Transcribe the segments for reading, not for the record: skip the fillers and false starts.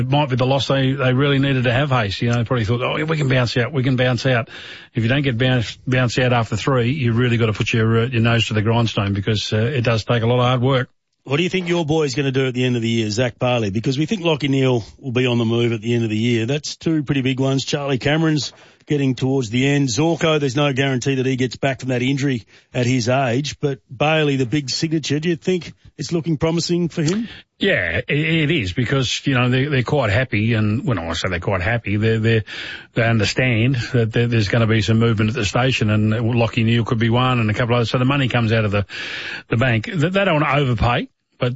It might be the loss they really needed to have, Hayes. You know, they probably thought, we can bounce out. If you don't get bounce out after 3, you really got to put your nose to the grindstone because it does take a lot of hard work. What do you think your boy's going to do at the end of the year, Zach Bailey? Because we think Lachie Neale will be on the move at the end of the year. That's 2 pretty big ones. Charlie Cameron's getting towards the end. Zorko, there's no guarantee that he gets back from that injury at his age. But Bailey, the big signature, do you think it's looking promising for him? Yeah, it is because, you know, they're quite happy. And when I say they're quite happy, they understand that there's going to be some movement at the station and Lachie Neale could be one and a couple others. So the money comes out of the bank. They don't want to overpay. But,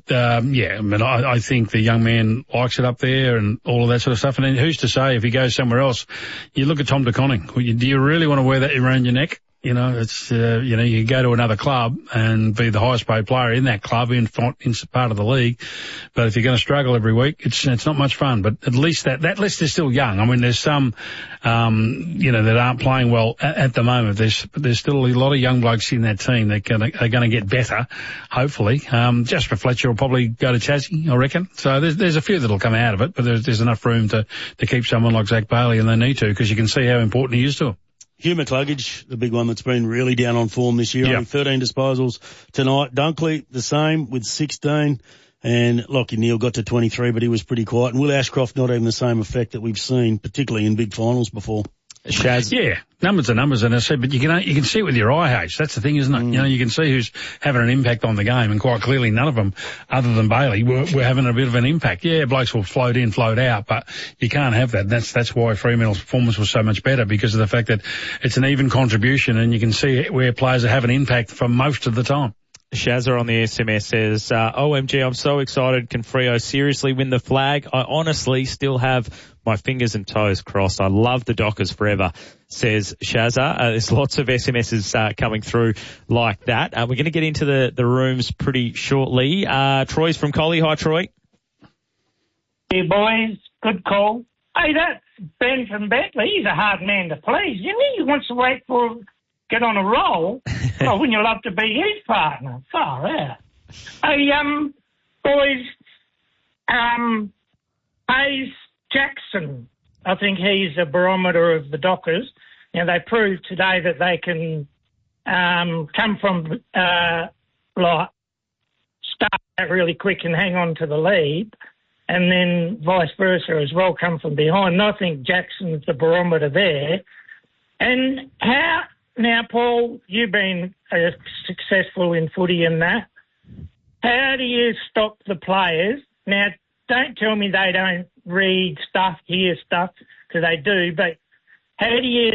I think the young man likes it up there and all of that sort of stuff. And then who's to say if he goes somewhere else? You look at Tom De Koning. Do you really want to wear that around your neck? You know, it's, you go to another club and be the highest paid player in that club in part of the league. But if you're going to struggle every week, it's not much fun. But at least that list is still young. I mean, there's some, that aren't playing well at the moment. There's still a lot of young blokes in that team that are going to get better, hopefully. Jasper Fletcher will probably go to Tassie, I reckon. So there's a few that'll come out of it, but there's enough room to keep someone like Zach Bailey, and they need to because you can see how important he is to them. Hugh McCluggage, the big one that's been really down on form this year. Yep. Only 13 disposals tonight. Dunkley, the same with 16. And Lachie Neale got to 23, but he was pretty quiet. And Will Ashcroft not having the same effect that we've seen, particularly in big finals before. Shaz. Yeah, numbers are numbers, and I said, but you can see it with your eye, H. That's the thing, isn't it? You know, you can see who's having an impact on the game, and quite clearly none of them, other than Bailey, were having a bit of an impact. Yeah, blokes will float in, float out, but you can't have that. That's why Fremantle's performance was so much better, because of the fact that it's an even contribution, and you can see where players have an impact for most of the time. Shazza on the SMS says, OMG, I'm so excited. Can Freo seriously win the flag? I honestly still have my fingers and toes crossed. I love the Dockers forever, says Shazza. There's lots of SMSs coming through like that. We're going to get into the rooms pretty shortly. Troy's from Collie. Hi, Troy. Hey, boys. Good call. Hey, that's Ben from Bentley. He's a hard man to please, isn't he? He wants to wait for get on a roll. Oh, wouldn't you love to be his partner? Far out. Hey, boys, Hayes Jackson, I think he's a barometer of the Dockers. Now, they proved today that they can come from, start out really quick and hang on to the lead, and then vice versa as well, come from behind. And I think Jackson's the barometer there. And how... Now, Paul, you've been successful in footy and that. How do you stop the players? Now, don't tell me they don't read stuff, hear stuff, because they do, but how do you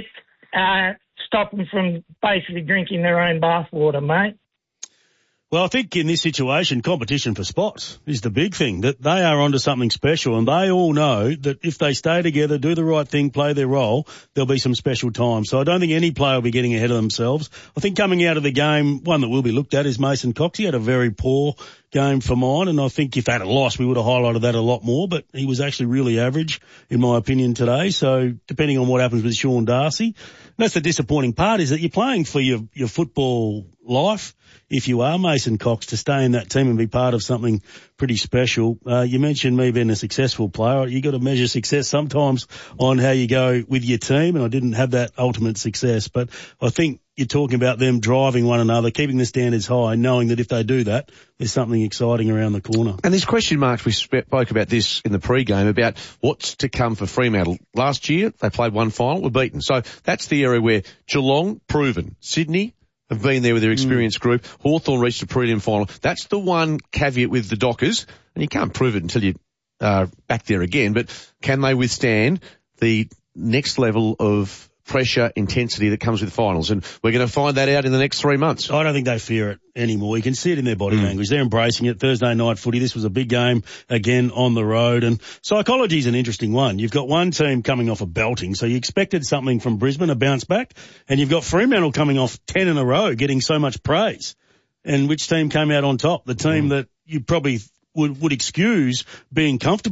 stop them from basically drinking their own bathwater, mate? Well, I think in this situation, competition for spots is the big thing, that they are onto something special, and they all know that if they stay together, do the right thing, play their role, there'll be some special time. So I don't think any player will be getting ahead of themselves. I think coming out of the game, one that will be looked at is Mason Cox. He had a very poor game for mine, and I think if they had a loss, we would have highlighted that a lot more, but he was actually really average, in my opinion, today. So depending on what happens with Sean Darcy, that's the disappointing part, is that you're playing for your football life, if you are Mason Cox, to stay in that team and be part of something pretty special. You mentioned me being a successful player. You got to measure success sometimes on how you go with your team, and I didn't have that ultimate success, but I think you're talking about them driving one another, keeping the standards high, knowing that if they do that, there's something exciting around the corner. And there's question marks. We spoke about this in the pre-game about what's to come for Fremantle. Last year, they played one final, were beaten. So that's the area where Geelong, proven. Sydney have been there with their experienced group. Hawthorn reached a prelim final. That's the one caveat with the Dockers, and you can't prove it until you're back there again, but can they withstand the next level of pressure, intensity that comes with finals? And we're going to find that out in the next 3 months. I don't think they fear it anymore. You can see it in their body language. They're embracing it. Thursday night footy, this was a big game again on the road. And psychology is an interesting one. You've got one team coming off a belting, so you expected something from Brisbane, a bounce back, and you've got Fremantle coming off 10 in a row, getting so much praise. And which team came out on top? The team that you probably would excuse being comfortable.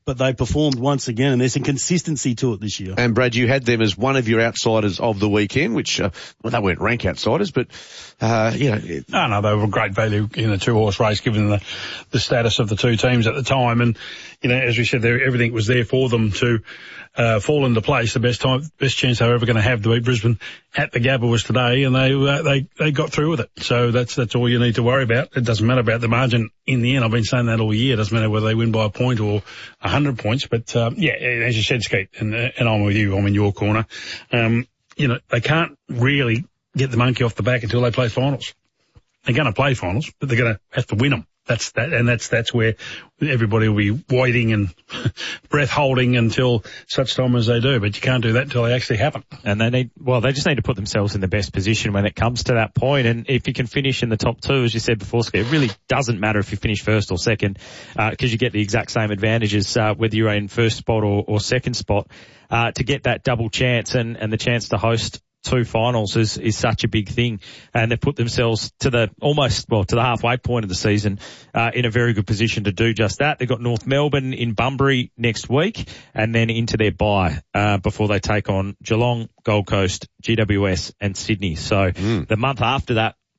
but they performed once again, and there's some consistency to it this year. And Brad, you had them as one of your outsiders of the weekend, which, well, they weren't rank outsiders, but, you know. No, they were great value in a 2-horse race given the status of the two teams at the time. And, you know, as we said, everything was there for them to fall into place. The best chance they were ever going to have to beat Brisbane at the Gabba was today, and they got through with it. So that's all you need to worry about. It doesn't matter about the margin in the end. I've been saying that all year. It doesn't matter whether they win by a point or 100 points. But, yeah, as you said, Skeet, and I'm with you. I'm in your corner. You know, they can't really get the monkey off the back until they play finals. They're going to play finals, but they're going to have to win them. That's where everybody will be waiting and breath holding until such time as they do. But you can't do that until they actually happen. And they just need to put themselves in the best position when it comes to that point. And if you can finish in the top two, as you said before, Skip, it really doesn't matter if you finish first or second, because you get the exact same advantages, whether you're in first spot or second spot, to get that double chance and the chance to host two finals is such a big thing, and they put themselves to the halfway point of the season in a very good position to do just that. They've got North Melbourne in Bunbury next week, and then into their bye before they take on Geelong, Gold Coast, GWS, and Sydney. So the month after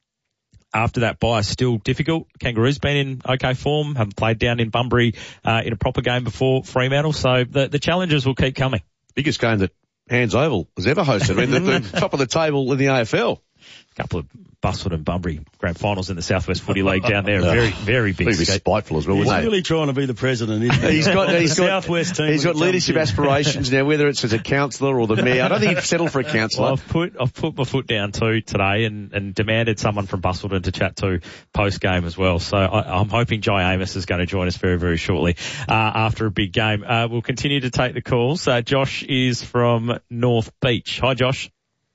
that bye is still difficult. Kangaroos been in okay form, haven't played down in Bunbury in a proper game before Fremantle, so the challenges will keep coming. Biggest game that Hands Oval has ever hosted. I mean, the top of the table in the AFL. A couple of Busford and Bunbury grand finals in the Southwest Footy League down there. Very, very big. He'd be spiteful as well, He's wouldn't really trying to be the president, isn't he? He's got Southwest team. He's got leadership aspirations now, whether it's as a councillor or the mayor. I don't think he'd settle for a councillor. Well, I've put my foot down too today and demanded someone from Busselton to chat to post game as well. So I'm hoping Jai Amos is going to join us very, very shortly after a big game. We'll continue to take the calls. Josh is from North Beach. Hi, Josh.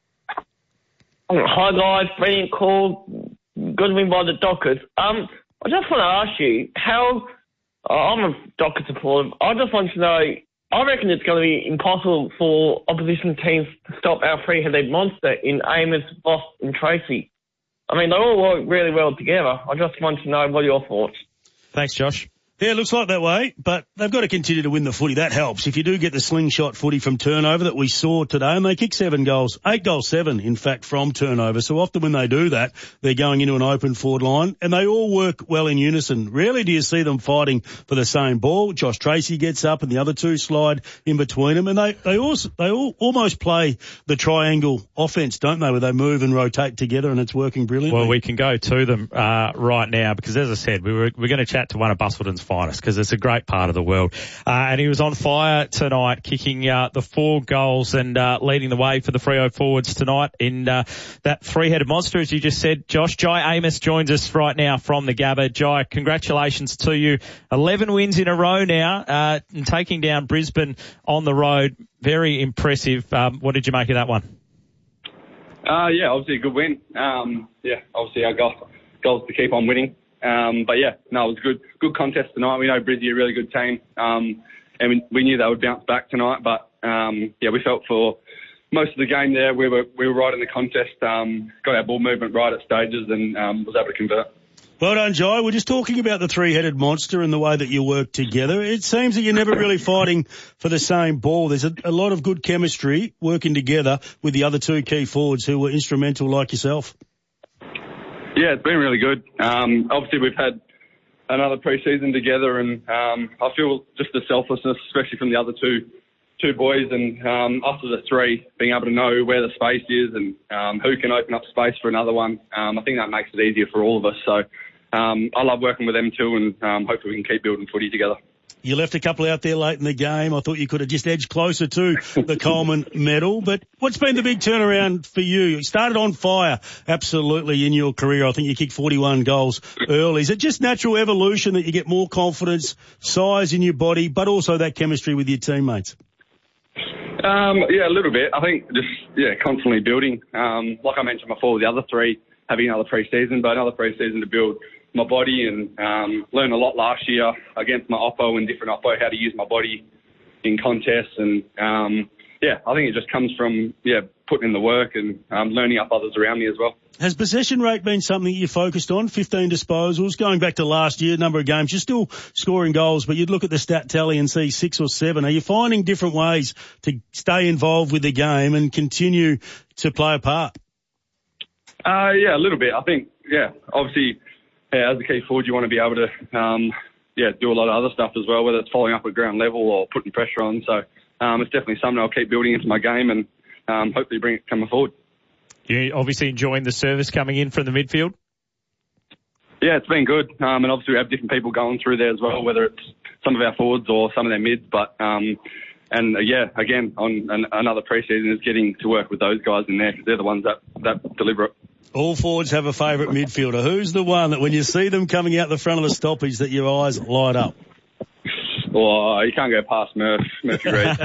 Hi guys, brilliant call. Good win by the Dockers. I just want to ask you how. I'm a Dockers supporter. I just want to know. I reckon it's going to be impossible for opposition teams to stop our three-headed monster in Amos, Voss, and Tracy. I mean, they all work really well together. I just want to know what are your thoughts. Thanks, Josh. Yeah, it looks like that way, but they've got to continue to win the footy. That helps. If you do get the slingshot footy from turnover that we saw today, and they kick 7 goals, 8 goals, 7, in fact, from turnover. So often when they do that, they're going into an open forward line, and they all work well in unison. Rarely do you see them fighting for the same ball. Josh Tracy gets up and the other two slide in between them, and they all almost play the triangle offense, don't they, where they move and rotate together, and it's working brilliantly. Well, we can go to them right now because, as I said, we're going to chat to one of Busselton's finest because it's a great part of the world. And he was on fire tonight, kicking the 4 goals and leading the way for the Freo forwards tonight in that three-headed monster, as you just said. Josh, Jai Amos joins us right now from the Gabba. Jai, congratulations to you. 11 wins in a row now, and taking down Brisbane on the road. Very impressive. What did you make of that one? Yeah, obviously a good win. Obviously our goal is to keep on winning. But yeah, no, it was good contest tonight. We know Brizzy are a really good team, and we knew they would bounce back tonight. But we felt for most of the game there we were right in the contest. Got our ball movement right at stages and was able to convert. Well done, Jai. We're just talking about the three-headed monster and the way that you work together. It seems that you're never really fighting for the same ball. There's a lot of good chemistry working together with the other two key forwards who were instrumental like yourself. Yeah, it's been really good. Obviously, we've had another pre-season together, and I feel just the selflessness, especially from the other two boys, and us as a three, being able to know where the space is and who can open up space for another one. I think that makes it easier for all of us. So I love working with them too, and hopefully we can keep building footy together. You left a couple out there late in the game. I thought you could have just edged closer to the Coleman medal. But what's been the big turnaround for you? You started on fire, absolutely, in your career. I think you kicked 41 goals early. Is it just natural evolution that you get more confidence, size in your body, but also that chemistry with your teammates? Yeah, a little bit. I think just, constantly building. Like I mentioned before with the other three, having another pre-season, but another pre-season to build my body and learned a lot last year against my oppo and different oppo, how to use my body in contests and I think it just comes from, putting in the work and learning up others around me as well. Has possession rate been something you focused on? 15 disposals, going back to last year, number of games, you're still scoring goals, but you'd look at the stat tally and see 6 or 7. Are you finding different ways to stay involved with the game and continue to play a part? A little bit. I think, obviously, as a key forward, you want to be able to, do a lot of other stuff as well, whether it's following up at ground level or putting pressure on. So it's definitely something I'll keep building into my game and hopefully bring it coming forward. You're obviously enjoying the service coming in from the midfield? Yeah, it's been good. And obviously we have different people going through there as well, whether it's some of our forwards or some of their mids. But, again, on another pre-season is getting to work with those guys in there because they're the ones that deliver it. All forwards have a favourite midfielder. Who's the one that when you see them coming out the front of the stoppage that your eyes light up? Well, you can't go past Murphy Reid.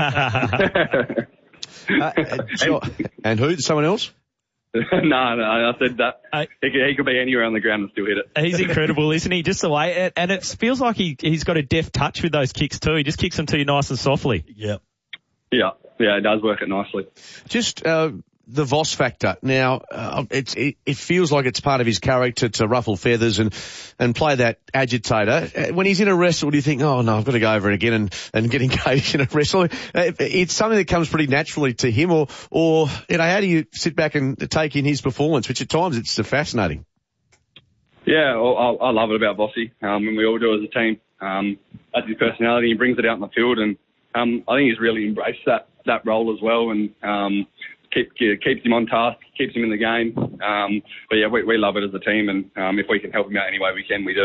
And who? Someone else? No, I said that. He could be anywhere on the ground and still hit it. He's incredible, isn't he? Just the way, and it feels like he's got a deft touch with those kicks too. He just kicks them to you nice and softly. Yep. Yeah, it does work it nicely. Just the Voss factor. Now, it feels like it's part of his character to ruffle feathers and play that agitator. When he's in a wrestle, do you think, oh no, I've got to go over it again and get engaged in a wrestle? It's something that comes pretty naturally to him, or how do you sit back and take in his performance, which at times it's fascinating? Yeah, I love it about Vossy, and we all do as a team. That's his personality. He brings it out in the field, and I think he's really embraced that role as well, and keeps him on task, keeps him in the game. We love it as a team, and if we can help him out any way we can, we do.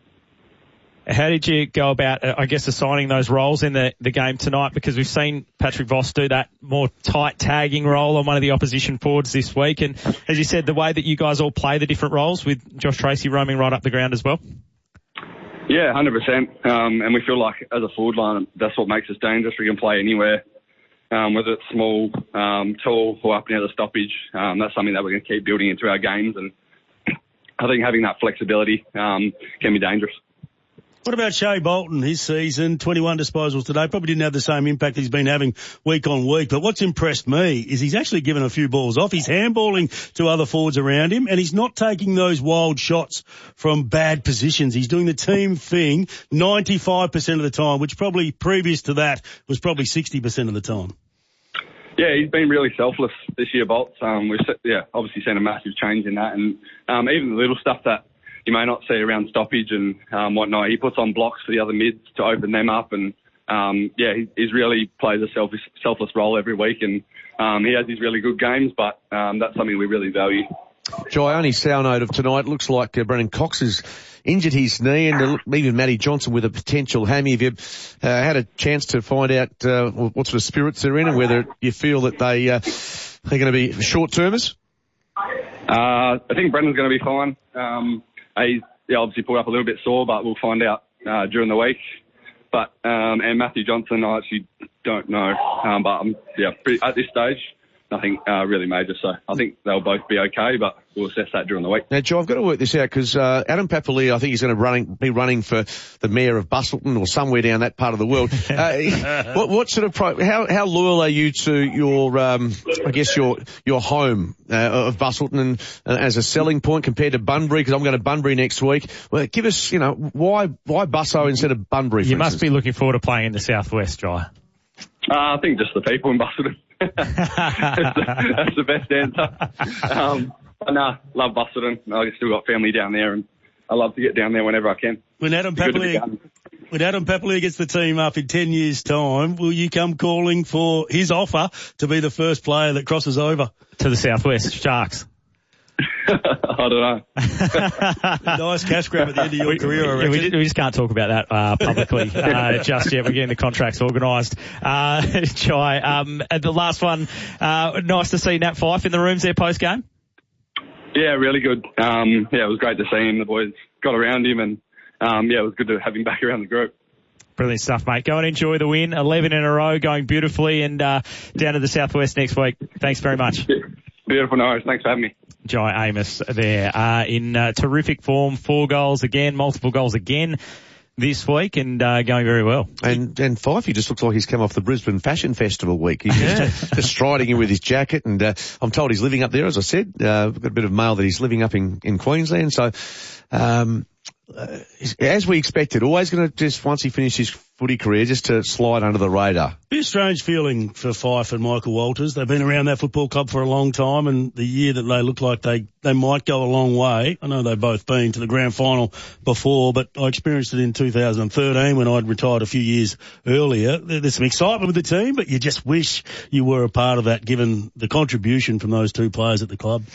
How did you go about, assigning those roles in the game tonight? Because we've seen Patrick Voss do that more tight tagging role on one of the opposition forwards this week. And as you said, the way that you guys all play the different roles with Josh Tracy roaming right up the ground as well. Yeah, 100%. And we feel like as a forward line, that's what makes us dangerous. We can play anywhere. Whether it's small, tall, or up near the stoppage, that's something that we're going to keep building into our games. And I think having that flexibility can be dangerous. What about Shea Bolton, his season, 21 disposals today? Probably didn't have the same impact he's been having week on week. But what's impressed me is he's actually given a few balls off. He's handballing to other forwards around him, and he's not taking those wild shots from bad positions. He's doing the team thing 95% of the time, which probably previous to that was probably 60% of the time. Yeah, he's been really selfless this year, Bolts. We've obviously seen a massive change in that, and even the little stuff that you may not see around stoppage and whatnot, he puts on blocks for the other mids to open them up, and he's really plays a selfless role every week, and he has these really good games, but that's something we really value. Joy, only sour note of tonight, looks like Brennan Cox has injured his knee, and even Matty Johnson with a potential hammy. Have you had a chance to find out what sort of spirits they're in and whether you feel that they're going to be short-termers? I think Brennan's going to be fine. He's obviously pulled up a little bit sore, but we'll find out during the week. But and Matthew Johnson, I actually don't know. At this stage, nothing really major. So I think they'll both be okay, but we'll assess that during the week. Now, Joe, I've got to work this out because Adam Papali'i, I think he's going to be running for the mayor of Busselton or somewhere down that part of the world. What sort of how loyal are you to your your home of Busselton and as a selling point compared to Bunbury? Because I'm going to Bunbury next week. Well, give us, why Busso instead of Bunbury? You must be looking forward to playing in the Southwest, Jai. I think just the people in Busselton. That's the best answer. Love Busselton. I've still got family down there, and I love to get down there whenever I can. When Adam Papali'i gets the team up in 10 years' time, will you come calling for his offer to be the first player that crosses over to the Southwest Sharks? I don't know. Nice cash grab at the end of your career, I reckon. We just can't talk about that publicly just yet. We're getting the contracts organised. Jai, the last one, nice to see Nat Fyfe in the rooms there post-game. Yeah, really good. It was great to see him. The boys got around him, and it was good to have him back around the group. Brilliant stuff, mate. Go and enjoy the win. 11 in a row, going beautifully, and down to the Southwest next week. Thanks very much. Beautiful, no worries. Thanks for having me. Jai Amos there in terrific form. 4 goals again, multiple goals again this week and going very well. And Fifey just looks like he's come off the Brisbane Fashion Festival week. He's just striding in with his jacket, and I'm told he's living up there, as I said. We've got a bit of mail that he's living up in Queensland. So as we expected, always going to just, once he finishes his footy career, just to slide under the radar. Be a strange feeling for Fife and Michael Walters. They've been around that football club for a long time, and the year that they look like they might go a long way. I know they've both been to the grand final before, but I experienced it in 2013 when I'd retired a few years earlier. There's some excitement with the team, but you just wish you were a part of that, given the contribution from those two players at the club.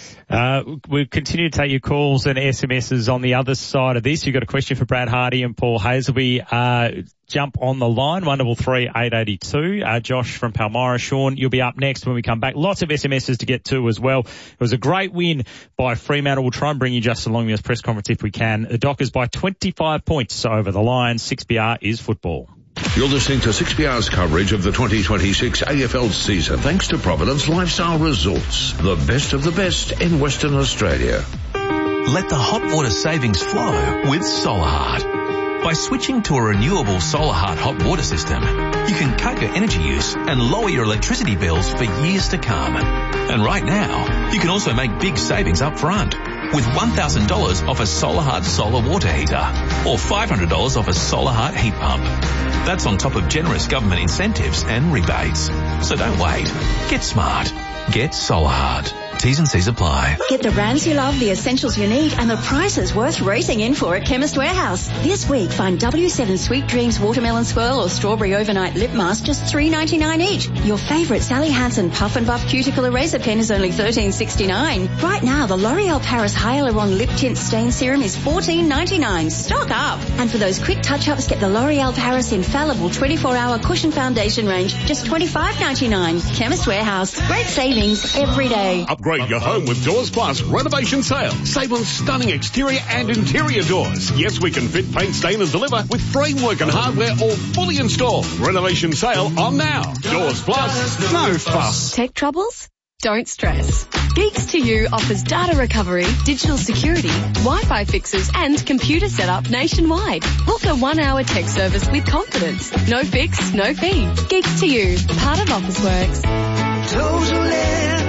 We continue to take your calls and SMSs on the other side of this. You've got a question for Brad Hardy and Paul Hasleby. Jump on the line, 133 882. Josh from Palmyra. Sean, you'll be up next when we come back. Lots of SMSs to get to as well. It was a great win by Fremantle. We'll try and bring you just along this press conference if we can. The Dockers by 25 points over the Lions. 6PR is football. You're listening to 6PR's coverage of the 2026 AFL season, thanks to Providence Lifestyle Resorts, the best of the best in Western Australia. Let the hot water savings flow with SolarHeart. By switching to a renewable SolarHeart hot water system, you can cut your energy use and lower your electricity bills for years to come. And right now, you can also make big savings up front with $1,000 off a SolarHeart solar water heater or $500 off a SolarHeart heat pump. That's on top of generous government incentives and rebates. So don't wait. Get smart. Get SolarHeart. T's and C's apply. Get the brands you love, the essentials you need, and the prices worth racing in for at Chemist Warehouse. This week, find W7 Sweet Dreams Watermelon Swirl or Strawberry Overnight Lip Mask just $3.99 each. Your favourite Sally Hansen Puff and Buff Cuticle Eraser Pen is only $13.69. Right now, the L'Oreal Paris Hyaluron Lip Tint Stain Serum is $14.99. Stock up! And for those quick touch-ups, get the L'Oreal Paris Infallible 24-Hour Cushion Foundation range, just $25.99. Chemist Warehouse. Great savings every day. Upgrade your home with Doors Plus renovation sale. Save on stunning exterior and interior doors. Yes, we can fit, paint, stain and deliver with framework and hardware all fully installed. Renovation sale on now. Doors Plus, no fuss. Tech troubles? Don't stress. Geeks to You offers data recovery, digital security, Wi-Fi fixes and computer setup nationwide. Book a 1-hour tech service with confidence. No fix, no fee. Geeks to You, part of Officeworks. Total Air.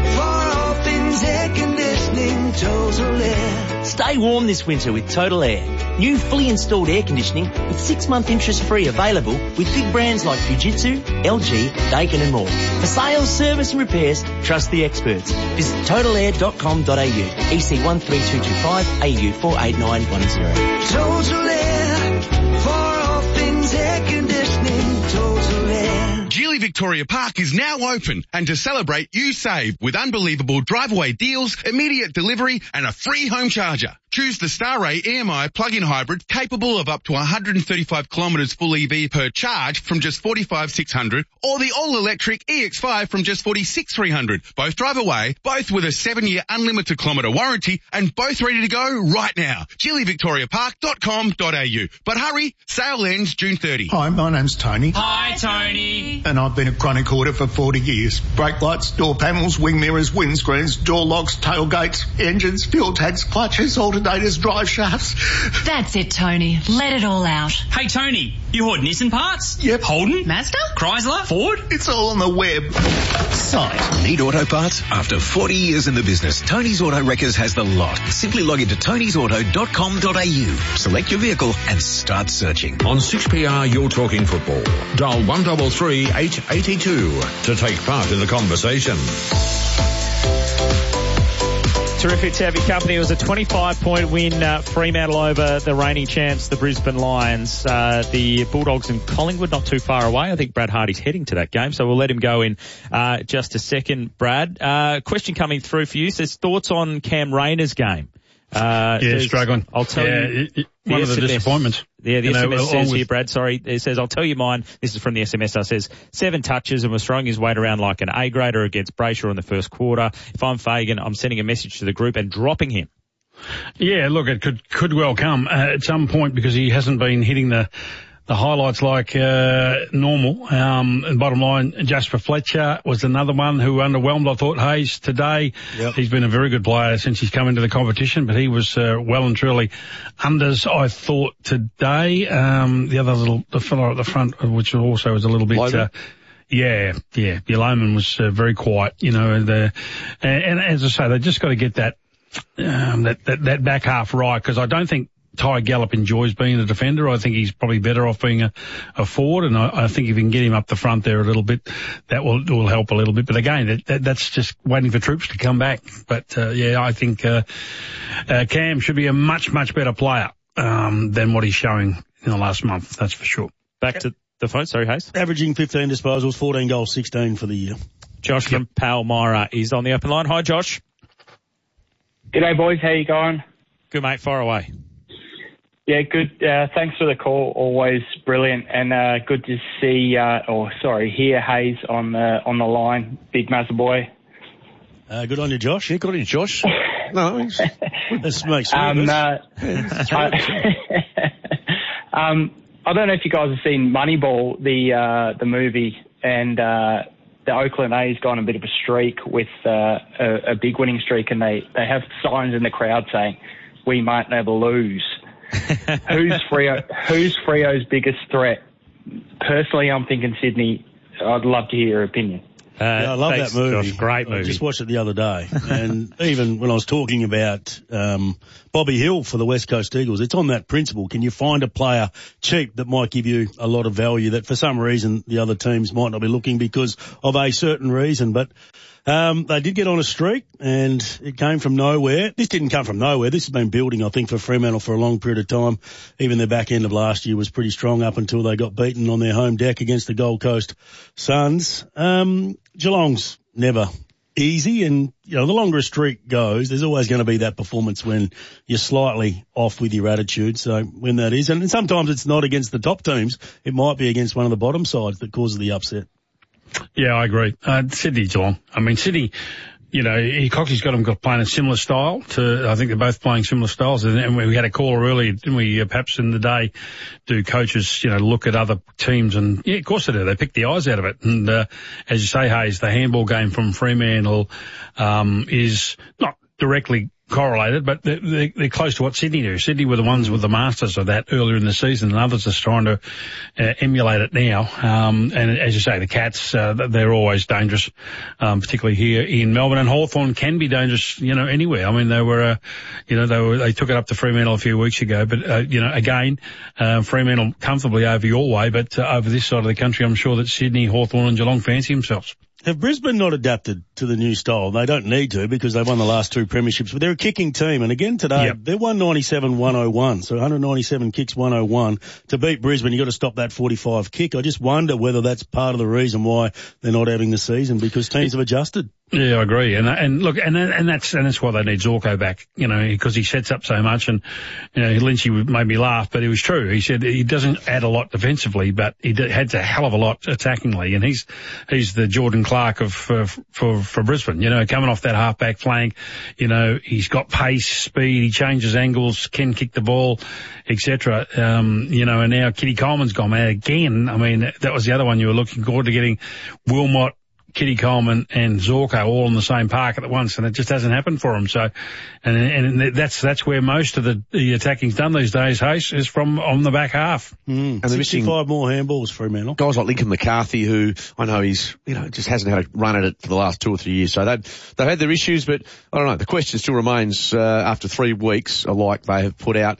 Air conditioning, Total Air. Stay warm this winter with Total Air. New fully installed air conditioning with 6-month interest-free available with big brands like Fujitsu, LG, Daikin and more. For sales, service and repairs, trust the experts. Visit totalair.com.au, EC 13225, AU 48910. Total Air, for all things air conditioning, Total Air. Geely Victoria Park is now open, and to celebrate, you save with unbelievable drive-away deals, immediate delivery and a free home charger. Choose the Star-Ray EMI plug-in hybrid capable of up to 135 kilometres full EV per charge from just $45,600, or the all-electric EX5 from just $46,300. Both drive away, both with a 7-year unlimited kilometre warranty, and both ready to go right now. GeelyVictoriaPark.com.au. But hurry, sale ends June 30. Hi, my name's Tony. Hi, Tony. And I've been a chronic hoarder for 40 years. Brake lights, door panels, wing mirrors, windscreens, door locks, tailgates, engines, fuel tanks, clutches, alternators, drive shafts. That's it, Tony. Let it all out. Hey, Tony, you hoard Nissan parts? Yep. Holden? Mazda? Chrysler? Ford? It's all on the web. Site. Need auto parts? After 40 years in the business, Tony's Auto Wreckers has the lot. Simply log into tonysauto.com.au, select your vehicle and start searching. On 6PR, you're talking football. Dial 133 882 to take part in the conversation. Terrific to have your company. It was a 25-point win, Fremantle over the reigning champs, the Brisbane Lions. The Bulldogs and Collingwood not too far away. I think Brad Hardy's heading to that game, so we'll let him go in just a second. Brad, question coming through for you says thoughts on Cam Rayner's game. Struggling. I'll tell you. One of the disappointments. Yeah, the SMS says here, Brad, sorry, it says, I'll tell you mine. This is from the SMS. It says, 7 touches and was throwing his weight around like an A-grader against Brayshaw in the first quarter. If I'm Fagan, I'm sending a message to the group and dropping him. Yeah, look, it could well come at some point because he hasn't been hitting the highlights like normal. And bottom line, Jasper Fletcher was another one who underwhelmed, I thought, Hayes, today. Yep. He's been a very good player since he's come into the competition, but he was well and truly unders, I thought, today. The fellow at the front, which also was a little bit... Yeloman was very quiet, and as I say, they just got to get that back half right, because I don't think Ty Gallop enjoys being a defender. I think he's probably better off being a forward, and I think if you can get him up the front there a little bit, that will help a little bit. But again, that's just waiting for troops to come back. But I think Cam should be a much, much better player than what he's showing in the last month, that's for sure. Back to the phone. Sorry, Hayes. Averaging 15 disposals, 14 goals, 16 for the year. Josh from Palmyra is on the open line. Hi, Josh. G'day, boys. How you going? Good, mate. Fire away. Yeah, good. Thanks for the call. Always brilliant, and good to hear Hayes on the line. Big Mazza boy. Good on you, Josh. Yeah, good on you, Josh. No, this makes sense. I don't know if you guys have seen Moneyball, the movie, and the Oakland A's gone a bit of a streak with a big winning streak, and they have signs in the crowd saying, "We might never lose." Who's Freo's biggest threat? Personally, I'm thinking Sydney. I'd love to hear your opinion. I love that movie. Josh, great movie. I just watched it the other day. And even when I was talking about Bobby Hill for the West Coast Eagles, it's on that principle. Can you find a player cheap that might give you a lot of value that for some reason the other teams might not be looking because of a certain reason? But they did get on a streak, and it came from nowhere. This didn't come from nowhere. This has been building, I think, for Fremantle for a long period of time. Even their back end of last year was pretty strong up until they got beaten on their home deck against the Gold Coast Suns. Geelong's never easy, and the longer a streak goes, there's always going to be that performance when you're slightly off with your attitude. So when that is, and sometimes it's not against the top teams, it might be against one of the bottom sides that causes the upset. Yeah, I agree. Sydney, Geelong. I mean, Sydney, Coxie's got them playing a similar style I think they're both playing similar styles. And we had a caller earlier, didn't we, perhaps in the day, do coaches, look at other teams? And yeah, of course they do. They pick the eyes out of it. And, as you say, Hayes, the handball game from Fremantle, is not directly correlated, but they're close to what Sydney do. Sydney were the ones with the masters of that earlier in the season, and others are trying to emulate it now. And as you say, the Cats, they're always dangerous, particularly here in Melbourne. And Hawthorn can be dangerous, anywhere. I mean, they took it up to Fremantle a few weeks ago, but again, Fremantle comfortably over your way, but over this side of the country, I'm sure that Sydney, Hawthorn, and Geelong fancy themselves. Have Brisbane not adapted to the new style? They don't need to because they've won the last two premierships, but they're a kicking team. And again today, They're 197-101. So 197 kicks, 101. To beat Brisbane, you've got to stop that 45 kick. I just wonder whether that's part of the reason why they're not having the season, because teams have adjusted. Yeah, I agree. And look, and that's why they need Zorko back, because he sets up so much. And, Lynchy made me laugh, but it was true. He said he doesn't add a lot defensively, but he adds a hell of a lot attackingly. And he's the Jordan Clark for Brisbane, coming off that halfback flank. He's got pace, speed, he changes angles, can kick the ball, etc. And now Kitty Coleman's gone out again. I mean, that was the other one you were looking forward to getting, Wilmot, Kitty Coleman and Zorko all in the same park at once, and it just hasn't happened for him. So, and that's where most of the attacking's done these days, Hayes, is from on the back half. And they're missing 65 more handballs for Fremantle. Guys like Lincoln McCarthy, who I know he's, just hasn't had a run at it for the last 2 or 3 years. So they've had their issues, but I don't know. The question still remains, after 3 weeks, like they have put out,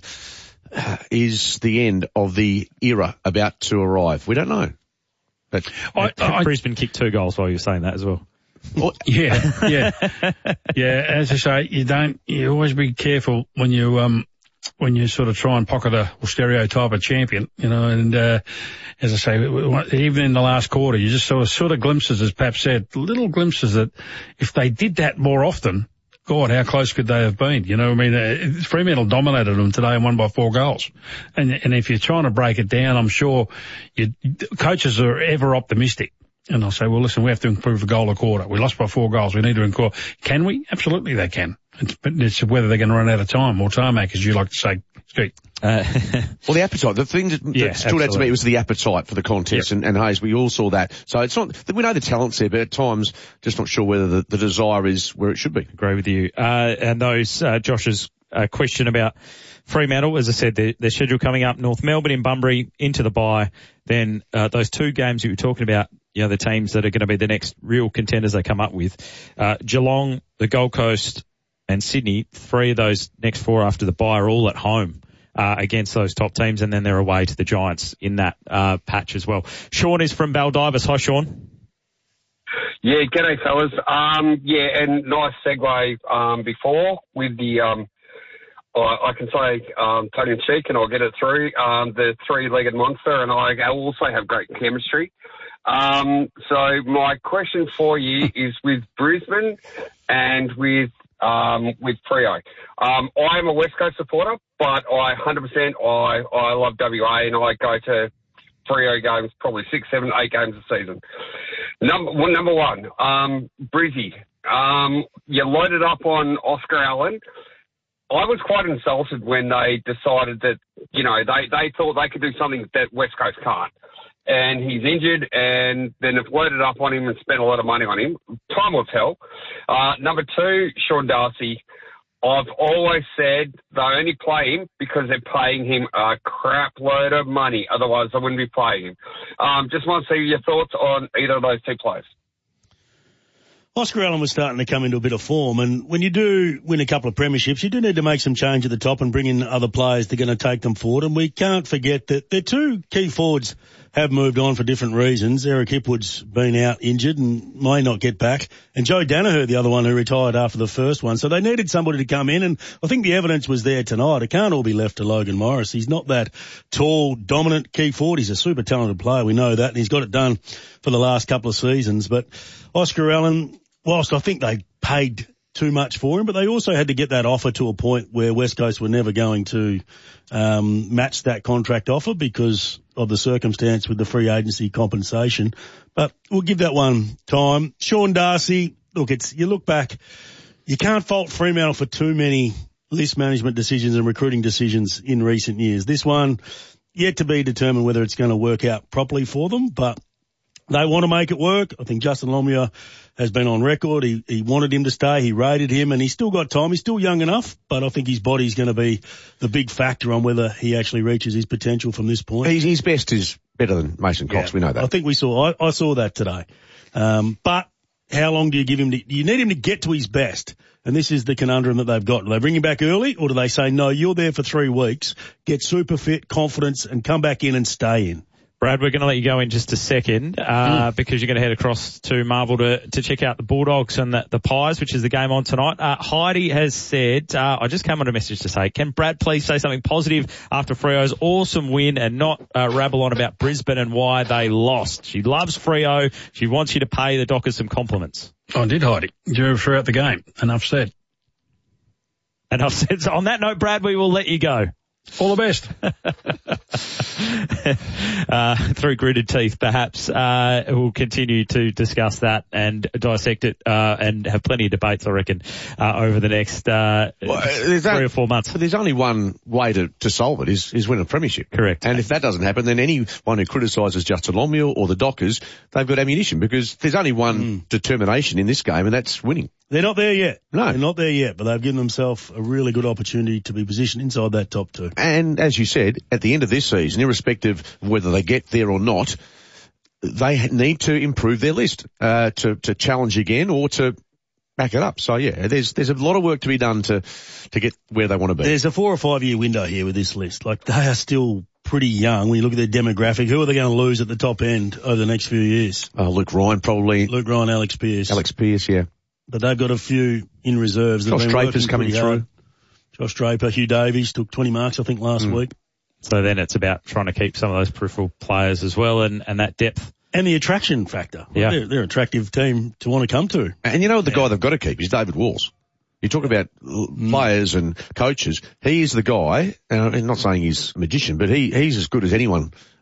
is the end of the era about to arrive? We don't know. But Brisbane kicked 2 goals while you were saying that as well. Yeah. As I say, you always be careful when you sort of try and pocket or stereotype a champion, and, as I say, even in the last quarter, you just sort of glimpses, as Pap said, little glimpses that if they did that more often, God, how close could they have been? Fremantle dominated them today and won by 4 goals. And if you're trying to break it down, I'm sure coaches are ever optimistic. And I'll say, well, listen, we have to improve a goal a quarter. We lost by 4 goals. We need to improve. Can we? Absolutely they can. It's whether they're going to run out of time or tarmac, as you like to say, Skeet. Well, the appetite. The thing that stood out to me was the appetite for the contest, and Hayes, we all saw that. So it's not, we know the talent's there, but at times just not sure whether the desire is where it should be. Agree with you. And those, Josh's question about Fremantle, as I said, their schedule coming up, North Melbourne in Bunbury, into the bye. Then those two games you were talking about, the teams that are going to be the next real contenders they come up with. Geelong, the Gold Coast and Sydney, 3 of those next 4 after the bye are all at home against those top teams, and then they're away to the Giants in that patch as well. Sean is from Baldivis. Hi, Sean. Yeah, g'day fellas. And nice segue before with the I can say tongue in cheek, and I'll get it through, the three-legged monster, and I also have great chemistry. So my question for you is with Brisbane and with Freo. I am a West Coast supporter, but I 100% I love WA, and I go to Freo games, probably 6, 7, 8 games a season. Number one, Brizzy. You loaded up on Oscar Allen. I was quite insulted when they decided that, they thought they could do something that West Coast can't. And he's injured, and then have loaded up on him and spent a lot of money on him. Time will tell. Number 2, Sean Darcy. I've always said they only play him because they're paying him a crap load of money. Otherwise, they wouldn't be playing him. Just want to see your thoughts on either of those two players. Oscar Allen was starting to come into a bit of form, and when you do win a couple of premierships, you do need to make some change at the top and bring in other players that are going to take them forward. And we can't forget that their 2 key forwards have moved on for different reasons. Eric Hipwood's been out injured and may not get back, and Joe Danaher, the other one who retired after the first one. So they needed somebody to come in, and I think the evidence was there tonight. It can't all be left to Logan Morris. He's not that tall, dominant key forward. He's a super talented player. We know that, and he's got it done for the last couple of seasons. But Oscar Allen, whilst I think they paid too much for him, but they also had to get that offer to a point where West Coast were never going to match that contract offer because of the circumstance with the free agency compensation. But we'll give that one time. Sean Darcy, look, you look back, you can't fault Fremantle for too many list management decisions and recruiting decisions in recent years. This one, yet to be determined whether it's going to work out properly for them, but they want to make it work. I think Justin Lomia has been on record. He wanted him to stay. He rated him, and he's still got time. He's still young enough, but I think his body's going to be the big factor on whether he actually reaches his potential from this point. His best is better than Mason Cox. Yeah, we know that. I think I saw that today. But how long do you give him? You need him to get to his best. And this is the conundrum that they've got. Do they bring him back early, or do they say, no, you're there for 3 weeks, get super fit, confidence, and come back in and stay in? Brad, we're going to let you go in just a second because you're going to head across to Marvel to check out the Bulldogs and the Pies, which is the game on tonight. Heidi has said, I just came on a message to say, can Brad please say something positive after Freo's awesome win and not rabble on about Brisbane and why they lost? She loves Freo. She wants you to pay the Dockers some compliments. I did, Heidi. Throughout the game. Enough said. Enough said. So on that note, Brad, we will let you go. All the best. Through gritted teeth, perhaps. We'll continue to discuss that and dissect it, and have plenty of debates, I reckon, over the next 3 or 4 months. But there's only one way to solve it is win a premiership. Correct. And if that doesn't happen, then anyone who criticises Justin Longmuir or the Dockers, they've got ammunition because there's only one determination in this game, and that's winning. They're not there yet. No. They're not there yet, but they've given themselves a really good opportunity to be positioned inside that top 2. And as you said, at the end of this season, irrespective of whether they get there or not, they need to improve their list, to challenge again or to back it up. So yeah, there's a lot of work to be done to get where they want to be. There's a 4 or 5 year window here with this list. Like, they are still pretty young when you look at their demographic. Who are they going to lose at the top end over the next few years? Luke Ryan, probably. Luke Ryan, Alex Pearce. Alex Pearce, yeah. But they've got a few in reserves. Josh Draper's coming through. Josh Draper, Hugh Davies took 20 marks, I think, last week. So then it's about trying to keep some of those peripheral players as well and that depth. And the attraction factor. Yeah. They're an attractive team to want to come to. And you know what the guy they've got to keep is David Walls. You talk about players and coaches. He is the guy, and I'm not saying he's a magician, but he's as good as anyone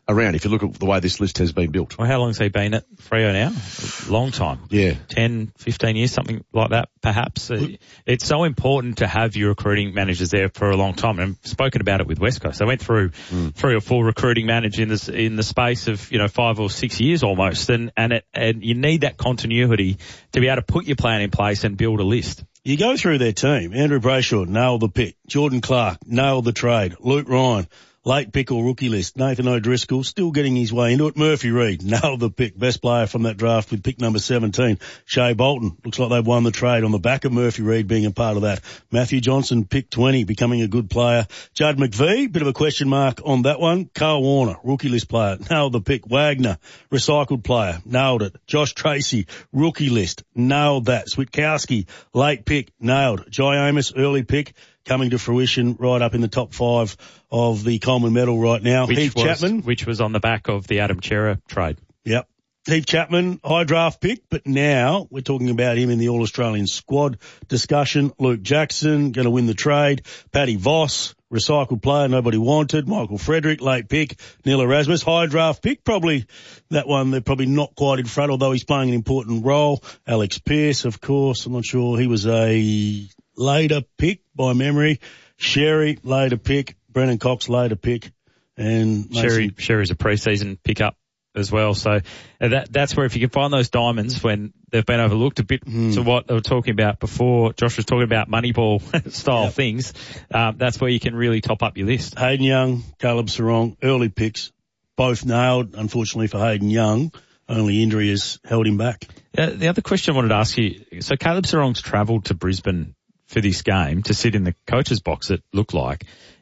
around if you look at the way this list has been built. Well, how long has he been at Freo now? A long time. Yeah. 10, 15 years, something like that, perhaps. It's so important to have your recruiting managers there for a long time. And I've spoken about it with West Coast. They went through 3 or 4 recruiting managers in the space of, 5 or 6 years almost. And you need that continuity to be able to put your plan in place and build a list. You go through their team. Andrew Brayshaw nailed the pick. Jordan Clark nailed the trade. Luke Ryan, late pick or rookie list. Nathan O'Driscoll still getting his way into it. Murphy Reid nailed the pick. Best player from that draft with pick number 17. Shea Bolton. Looks like they've won the trade on the back of Murphy Reid being a part of that. Matthew Johnson, pick 20, becoming a good player. Judd McVie, bit of a question mark on that one. Carl Warner, rookie list player, nailed the pick. Wagner, recycled player, nailed it. Josh Tracy, rookie list, nailed that. Switkowski, late pick, nailed. Jai Amos, early pick, coming to fruition right up in the top 5 of the Coleman medal right now. Heath Chapman. Which was on the back of the Adam Chera trade. Yep. Heath Chapman, high draft pick, but now we're talking about him in the All-Australian squad discussion. Luke Jackson, going to win the trade. Paddy Voss, recycled player, nobody wanted. Michael Frederick, late pick. Neil Erasmus, high draft pick, probably that one they're probably not quite in front, although he's playing an important role. Alex Pearce, of course, I'm not sure. He was a later pick by memory. Sherry, later pick. Brennan Cox, later pick. And Sherry's a pre-season pickup as well. So that's where if you can find those diamonds when they've been overlooked a bit to what they were talking about before. Josh was talking about Moneyball style things. That's where you can really top up your list. Hayden Young, Caleb Sarong, early picks, both nailed. Unfortunately for Hayden Young, only injury has held him back. The other question I wanted to ask you, so Caleb Sarong's travelled to Brisbane for this game to sit in the coach's box, it looked like.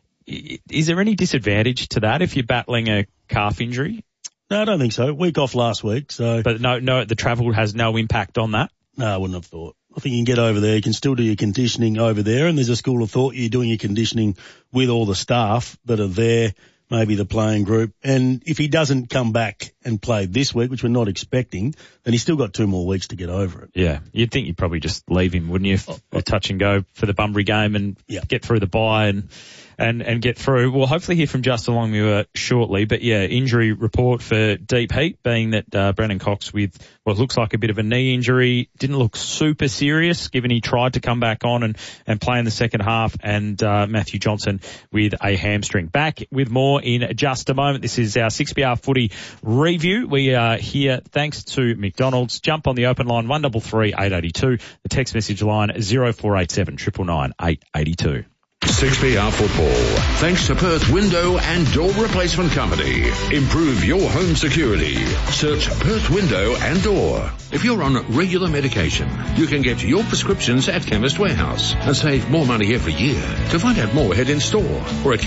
Is there any disadvantage to that if you're battling a calf injury? No, I don't think so. Week off last week, so. But no, the travel has no impact on that? No, I wouldn't have thought. I think you can get over there. You can still do your conditioning over there, and there's a school of thought you're doing your conditioning with all the staff that are there, maybe the playing group. And if he doesn't come back and play this week, which we're not expecting, then he's still got 2 more weeks to get over it. Yeah. You'd think you'd probably just leave him, wouldn't you? A touch and go for the Bunbury game and get through the bye and get through. We'll hopefully hear from Justin Longmuir shortly. But yeah, injury report for Deep Heat being that Brennan Cox with what looks like a bit of a knee injury. Didn't look super serious given he tried to come back on and play in the second half. And Matthew Johnson with a hamstring. Back with more in just a moment. This is our 6PR footy review. We are here thanks to McDonald's. Jump on the open line 133 882. The text message line 0487 999 882. 6PR Football. Thanks to Perth Window and Door Replacement Company. Improve your home security. Search Perth Window and Door. If you're on regular medication, you can get your prescriptions at Chemist Warehouse and save more money every year. To find out more, head in store or at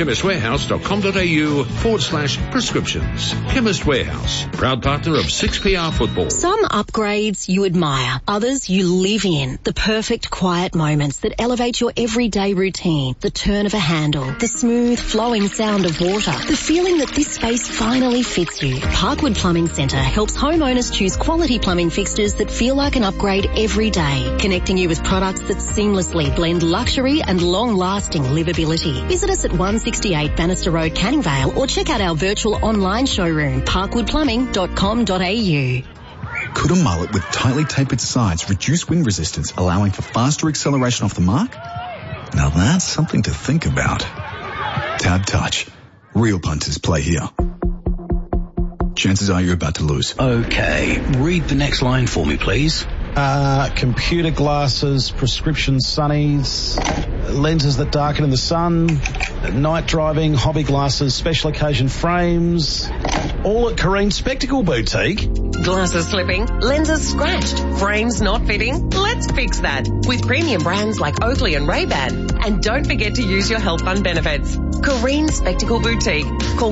chemistwarehouse.com.au/prescriptions. Chemist Warehouse, proud partner of 6PR Football. Some upgrades you admire, others you live in. The perfect quiet moments that elevate your everyday routine. The turn of a handle, the smooth flowing sound of water, the feeling that this space finally fits you. Parkwood Plumbing Centre helps homeowners choose quality plumbing fixtures that feel like an upgrade every day, connecting you with products that seamlessly blend luxury and long-lasting livability. Visit us at 168 Bannister Road, Canning Vale, or check out our virtual online showroom, parkwoodplumbing.com.au. Could a mullet with tightly tapered sides reduce wind resistance, allowing for faster acceleration off the mark? Now that's something to think about. Tab Touch. Real punters play here. Chances are you're about to lose. Okay, read the next line for me, please. Computer glasses, prescription sunnies, lenses that darken in the sun, night driving, hobby glasses, special occasion frames, all at Careen Spectacle Boutique. Glasses slipping, lenses scratched, frames not fitting? Let's fix that with premium brands like Oakley and Ray-Ban. And don't forget to use your health fund benefits. Careen Spectacle Boutique. Call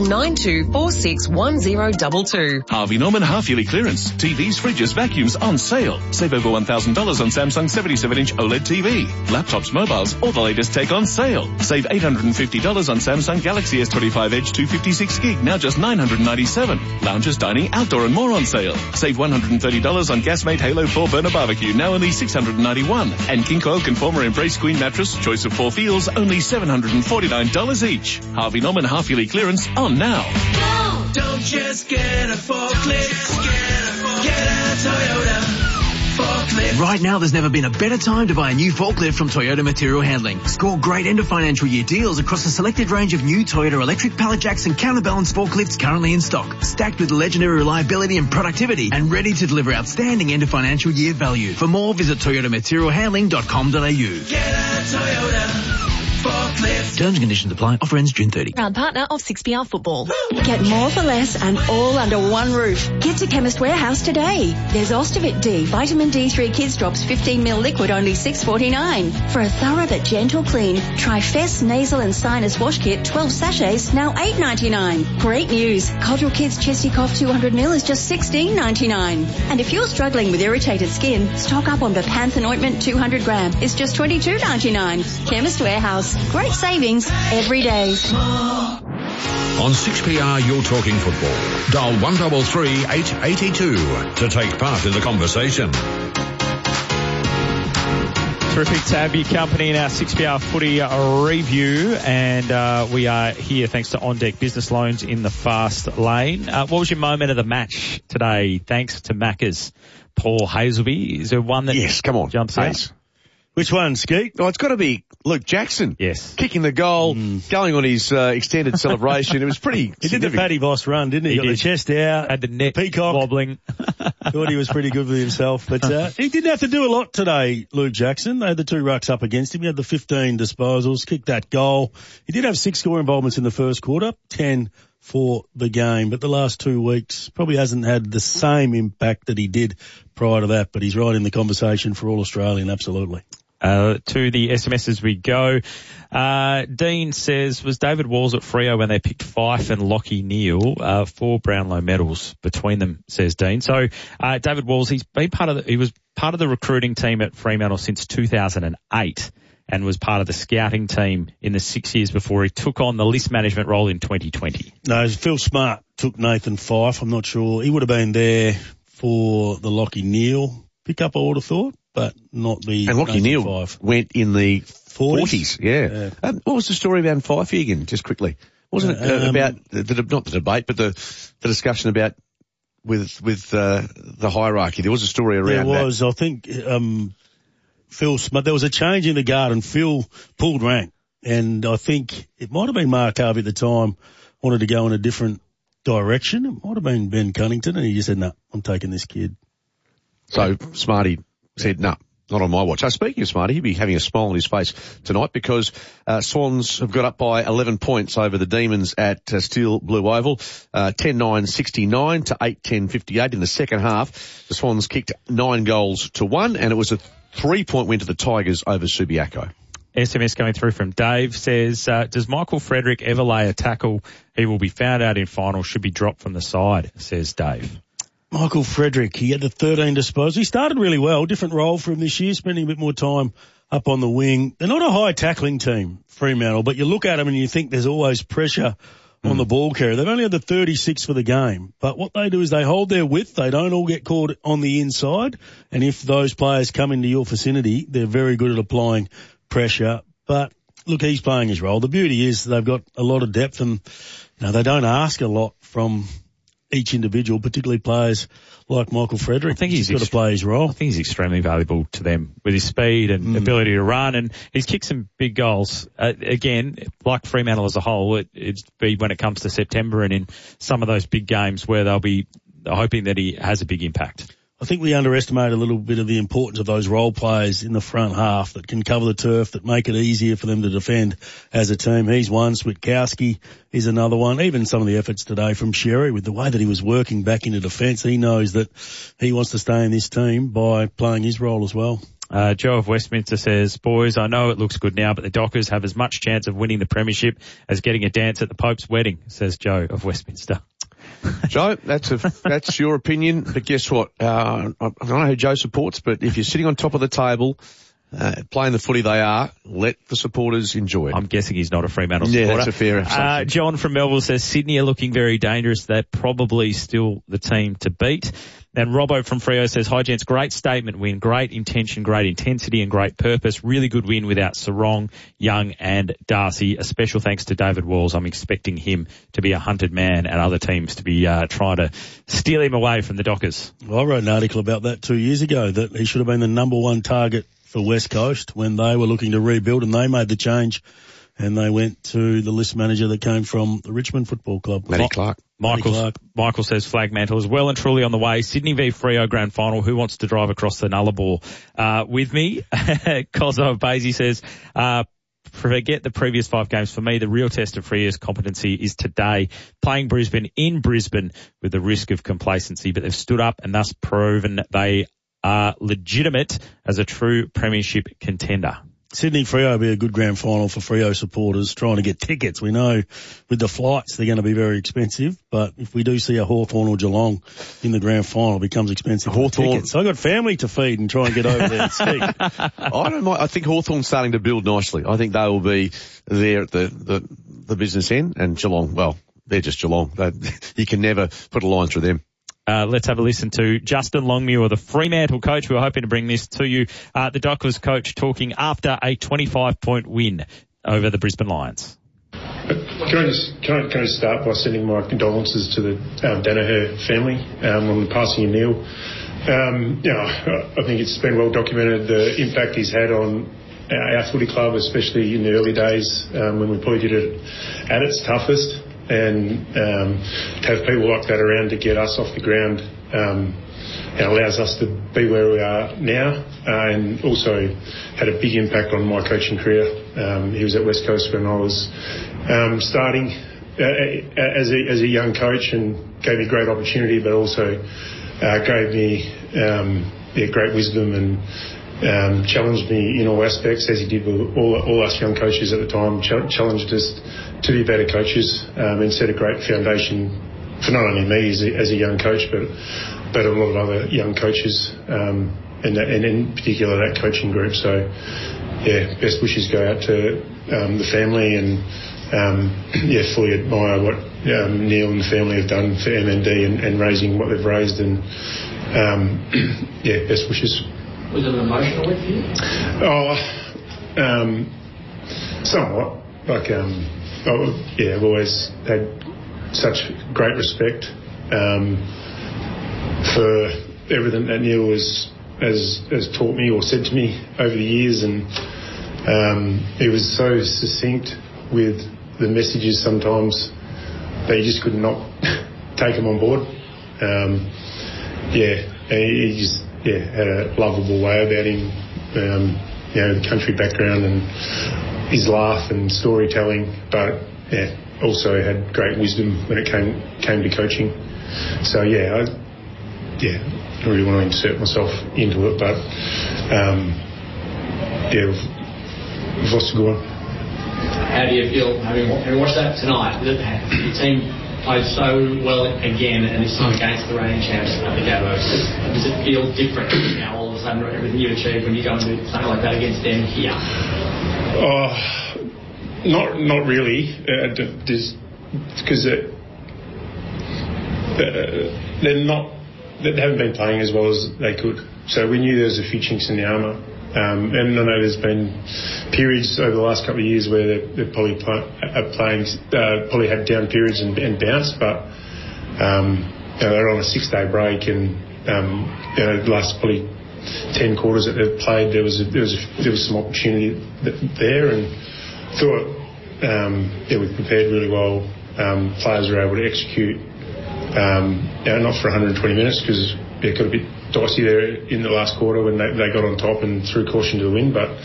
92461022. Harvey Norman half-yearly clearance. TVs, fridges, vacuums on sale. Save over $1,000 on Samsung 77-inch OLED TV. Laptops, mobiles, all the latest tech on sale. Save $850 on Samsung Galaxy S25 Edge 256 gig, now just $997. Lounges, dining, outdoor and more on sale. Save $130 on Gasmate Halo 4 Burner Barbecue, now only $691. And King Coil Conformer Embrace Queen Mattress, choice of 4 feels, only $749 each. Harvey Norman half-yearly clearance on now. Don't just get a forklift, get a Toyota forklift. Right now, there's never been a better time to buy a new forklift from Toyota Material Handling. Score great end of financial year deals across a selected range of new Toyota electric pallet jacks and counterbalance forklifts currently in stock. Stacked with legendary reliability and productivity and ready to deliver outstanding end of financial year value. For more, visit toyotamaterialhandling.com.au. Get a Toyota forklift. Terms and conditions apply. Offer ends June 30. Proud partner of 6PR Football. Get more for less and all under one roof. Get to Chemist Warehouse today. There's Ostavit D, Vitamin D3 Kids Drops 15ml liquid, only $6.49. For a thorough but gentle clean, try Fess Nasal and Sinus Wash Kit 12 sachets, now $8.99. Great news. Codral Kids Chesty Cough 200ml is just $16.99. And if you're struggling with irritated skin, stock up on Bepanthen Ointment 200 gram. It's just $22.99. Chemist Warehouse. Great savings every day. On 6PR, you're talking football. Dial 133 882 to take part in the conversation. Terrific to have your company in our 6PR footy review, and we are here thanks to On Deck Business Loans in the fast lane. What was your moment of the match today? Thanks to Macca's Paul Hazelby. Is there one that jumps out? Which one, Skeet? Oh, it's got to be Luke Jackson. Yes. Kicking the goal, going on his extended celebration. It was pretty He did the Paddy Boss run, didn't he? Got the chest out. Had the net peacock wobbling. Thought he was pretty good with himself. But he didn't have to do a lot today, Luke Jackson. They had the two rucks up against him. He had the 15 disposals, kicked that goal. He did have 6 score involvements in the first quarter, 10 for the game. But the last 2 weeks probably hasn't had the same impact that he did prior to that. But he's right in the conversation for All-Australian, absolutely. To the SMSs we go. Dean says, was David Walls at Freo when they picked Fife and Lachie Neale, 4 Brownlow medals between them, says Dean. So, David Walls, he was part of the recruiting team at Fremantle since 2008 and was part of the scouting team in the 6 years before he took on the list management role in 2020. No, Phil Smart took Nathan Fife. I'm not sure. He would have been there for the Lachie Neale pick up, I would have thought. But not the. And Lachie Neale went in the 40s. Yeah. What was the story about Fife again? Just quickly, wasn't it about not the debate, but the discussion about with the hierarchy? There was a story around. There was. That. I think Phil Smart. There was a change in the guard, and Phil pulled rank, and I think it might have been Mark Harvey at the time wanted to go in a different direction. It might have been Ben Cunnington, and he just said, "No, I'm taking this kid." So Smarty said, no, not on my watch. So speaking of Smarty, he'll be having a smile on his face tonight because Swans have got up by 11 points over the Demons at Steel Blue Oval, 10-9-69 to 8-10-58 in the second half. The Swans kicked 9 goals to 1, and it was a 3-point win to the Tigers over Subiaco. SMS coming through from Dave says, does Michael Frederick ever lay a tackle? He will be found out in final, should be dropped from the side, says Dave. Michael Frederick, he had the 13 disposals. He started really well, different role for him this year, spending a bit more time up on the wing. They're not a high tackling team, Fremantle, but you look at them and you think there's always pressure on the ball carrier. They've only had the 36 for the game, but what they do is they hold their width. They don't all get caught on the inside, and if those players come into your vicinity, they're very good at applying pressure. But look, he's playing his role. The beauty is they've got a lot of depth, and they don't ask a lot from each individual, particularly players like Michael Frederick. I think he's got to play his role. I think he's extremely valuable to them with his speed and ability to run, and he's kicked some big goals. Again, like Fremantle as a whole, it's be when it comes to September and in some of those big games where they'll be hoping that he has a big impact. I think we underestimate a little bit of the importance of those role players in the front half that can cover the turf, that make it easier for them to defend as a team. He's one. Switkowski is another one. Even some of the efforts today from Sherry with the way that he was working back into defence. He knows that he wants to stay in this team by playing his role as well. Joe of Westminster says, boys, I know it looks good now, but the Dockers have as much chance of winning the premiership as getting a dance at the Pope's wedding, says Joe of Westminster. Joe, that's your opinion, but guess what? I don't know who Joe supports, but if you're sitting on top of the table, playing the footy they are, let the supporters enjoy it. I'm guessing he's not a Fremantle supporter. Yeah, that's a fair assumption. John from Melville says, Sydney are looking very dangerous. They're probably still the team to beat. Then Robbo from Freo says, hi gents, great statement win, great intention, great intensity and great purpose. Really good win without Sarong, Young and Darcy. A special thanks to David Walls. I'm expecting him to be a hunted man and other teams to be trying to steal him away from the Dockers. Well, I wrote an article about that 2 years ago, that he should have been the number one target for West Coast when they were looking to rebuild, and they made the change and they went to the list manager that came from the Richmond Football Club. Matty Clark. Michael says flag mantle is well and truly on the way. Sydney v Freo grand final. Who wants to drive across the Nullarbor with me? Cosmo Basie says, forget the previous 5 games. For me, the real test of Freo's competency is today, playing Brisbane in Brisbane with the risk of complacency, but they've stood up and thus proven they are legitimate as a true premiership contender. Sydney Freo will be a good grand final for Freo supporters trying to get tickets. We know with the flights they're going to be very expensive, but if we do see a Hawthorn or Geelong in the grand final, it becomes expensive. Hawthorn. So I've got family to feed and try and get over there and speak. I don't mind. I think Hawthorn's starting to build nicely. I think they will be there at the business end, and Geelong, well, they're just Geelong. You can never put a line through them. Let's have a listen to Justin Longmuir, the Fremantle coach. We were hoping to bring this to you. The Dockers coach talking after a 25-point win over the Brisbane Lions. Can I just start by sending my condolences to the Danaher family on the passing of Neil. I think it's been well documented the impact he's had on our footy club, especially in the early days when we probably did it at its toughest. And to have people like that around to get us off the ground it allows us to be where we are now, and also had a big impact on my coaching career. He was at West Coast when I was starting as a young coach, and gave me great opportunity, but also gave me great wisdom and challenged me in all aspects, as he did with all us young coaches at the time. Challenged us to be better coaches, and set a great foundation for not only me as a young coach, but a lot of other young coaches, and in particular that coaching group. So, best wishes go out to the family, and fully admire what Neil and the family have done for MND and raising what they've raised, and best wishes. Was it emotional with you? Somewhat. I've always had such great respect for everything that Neil has taught me or said to me over the years, and he was so succinct with the messages sometimes that you just could not take him on board. He just had a lovable way about him, the country background and his laugh and storytelling, but also had great wisdom when it came to coaching. So I don't really want to insert myself into it, but we've lost a good one. How do you feel having watched that tonight? The team played so well again, and this time against the reigning champs at the Gabba. Does it feel different now? All of a sudden, everything you achieved when you go and do something like that against them here? Not really. Because they haven't been playing as well as they could. So we knew there was a few chinks in the armour. And I know there's been periods over the last couple of years where they're probably probably had down periods and bounced, but they're on a 6-day break, and the last probably 10 quarters that they've played, there was some opportunity there, and thought we prepared really well. Players were able to execute, not for 120 minutes because it got a bit dicey there in the last quarter when they got on top and threw caution to the wind, but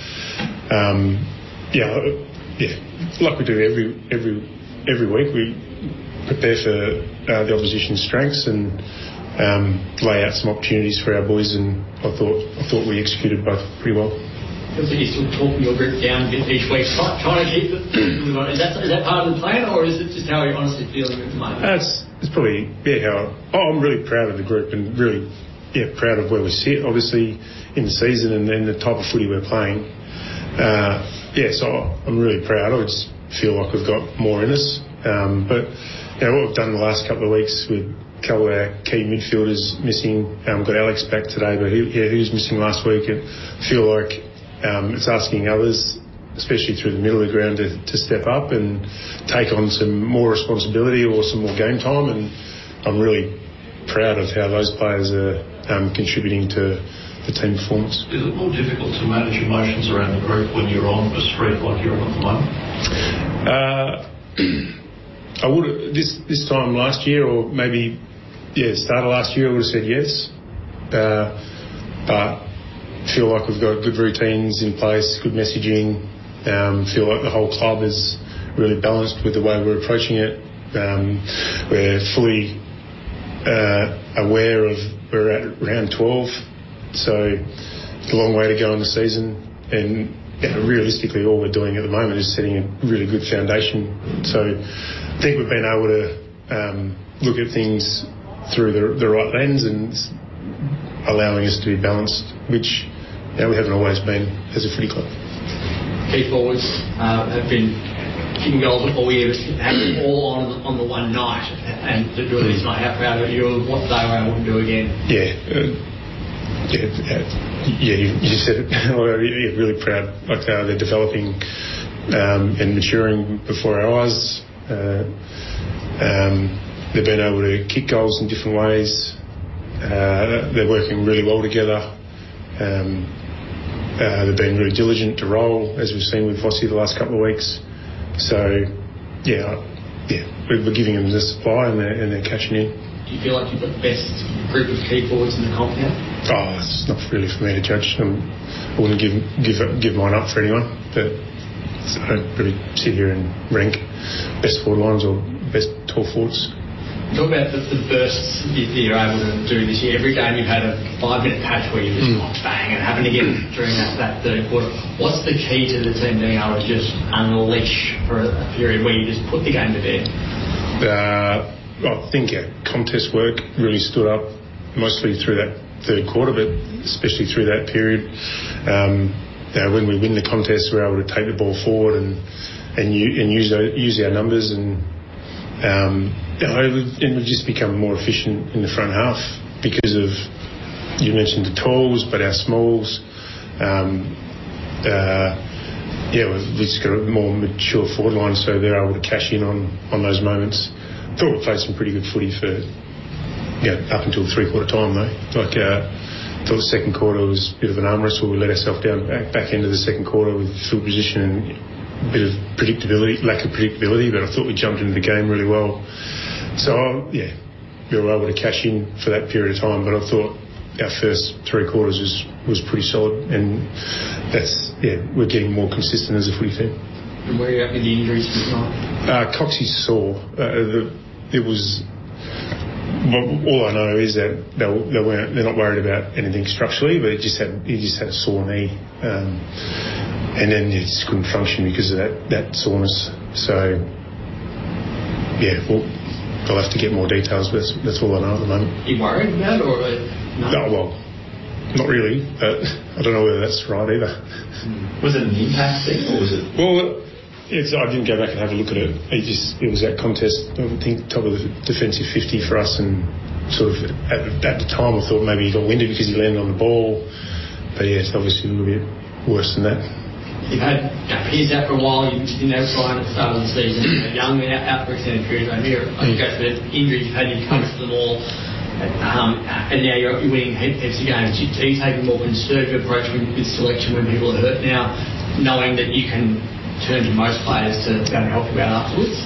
like we do every week, we prepare for the opposition's strengths and lay out some opportunities for our boys, and I thought we executed both pretty well. Feels like you're still talking your group down a bit each week, trying to keep it. Is that part of the plan, or is it just how you're honestly feeling at the moment? It's probably how I'm really proud of the group, and really proud of where we sit, obviously, in the season and then the type of footy we're playing. So I'm really proud. I just feel like we've got more in us. But what we've done the last couple of weeks with couple of our key midfielders missing. Got Alex back today, but he was missing last week. I feel like it's asking others, especially through the middle of the ground, to step up and take on some more responsibility or some more game time. And I'm really proud of how those players are contributing to the team performance. Is it more difficult to manage emotions around the group when you're on a streak like you're on at the moment? I would this time last year, or maybe start of last year, I would have said yes. But feel like we've got good routines in place, good messaging. Feel like the whole club is really balanced with the way we're approaching it. We're fully aware of we're at round 12, so it's a long way to go in the season. And realistically, all we're doing at the moment is setting a really good foundation. So I think we've been able to look at things through the right lens and allowing us to be balanced, which we haven't always been as a footy club. Key forwards have been kicking goals all year, have them all on the one night, and to do this night, how proud are you of what they were able to do again? You said it. Really proud. Like they're developing and maturing before our eyes. They've been able to kick goals in different ways. They're working really well together. They've been really diligent to roll, as we've seen with Vossi the last couple of weeks. So, we're giving them the supply and they're cashing in. Do you feel like you've got the best group of key forwards in the comp now? It's not really for me to judge. I wouldn't give mine up for anyone, but I don't really sit here and rank best forward lines or best tall forwards. Talk about the bursts that you're able to do this year. Every game you've had a 5-minute patch where you just bang, and having to get during that third quarter. What's the key to the team being able to just unleash for a period where you just put the game to bed? I think our contest work really stood up mostly through that third quarter, but especially through that period. When we win the contest, we're able to take the ball forward and use our numbers and we've just become more efficient in the front half because of, you mentioned the talls, but our smalls. We've just got a more mature forward line, so they're able to cash in on those moments. I thought we played some pretty good footy for up until three-quarter time though. Thought the second quarter was a bit of an arm wrestle. We let ourselves down back into the second quarter with field position and a bit of lack of predictability, but I thought we jumped into the game really well. So, we were able to cash in for that period of time, but I thought our first three quarters was pretty solid, and we're getting more consistent as a footy team. And where are you at with the injuries tonight? Coxie's sore. It was... all I know is that they're not worried about anything structurally, but he just had a sore knee, and then he just couldn't function because of that soreness. So, I'll have to get more details, but that's all I know at the moment. Are you worried about it, or no? Well, not really, but I don't know whether that's right either. Was it an impact thing, or was it? Well, I didn't go back and have a look at it. It was that contest, I think, top of the defensive 50 for us, and sort of at the time I thought maybe he got winded because he landed on the ball. But it's obviously a little bit worse than that. You've had Pearce out for a while. You didn't have Ryan at the start of the season. Young out for extended periods. I hear you go for the injuries you've had. You've come to them all, and now you're winning heaps of games. Are you taking a more conservative approach with selection when people are hurt now, knowing that you can turn to most players to be able to help you out afterwards?